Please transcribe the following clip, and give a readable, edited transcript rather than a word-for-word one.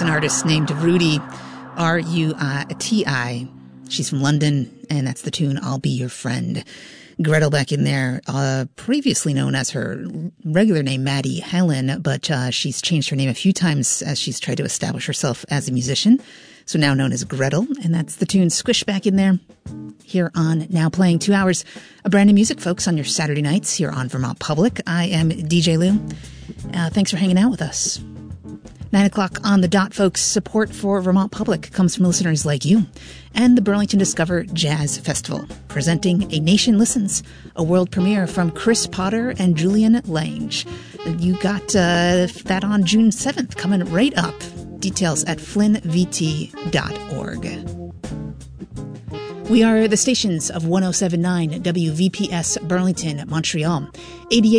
That's an artist named Ruti, Ruti. She's from London, and that's the tune I'll Be Your Friend. Gretel back in there, previously known as her regular name, Maddie Helen, but she's changed her name a few times as she's tried to establish herself as a musician. So now known as Gretel, and that's the tune Squish back in there. Here on Now Playing 2 hours of brand new music, folks, on your Saturday nights here on Vermont Public. I am DJ Lou. Thanks for hanging out with us. 9 o'clock on the dot, folks. Support for Vermont Public comes from listeners like you and the Burlington Discover Jazz Festival, presenting A Nation Listens, a world premiere from Chris Potter and Julian Lange. You got that on June 7th, coming right up. Details at flynnvt.org. We are the stations of 107.9 WVPS Burlington, Montreal, 88